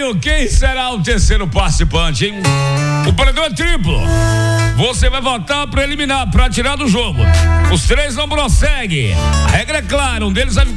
Caio, quem será o terceiro participante, hein? O paredão é triplo. Você vai votar para eliminar, para tirar do jogo. Os três não prosseguem. A regra é clara, um deles vai ficar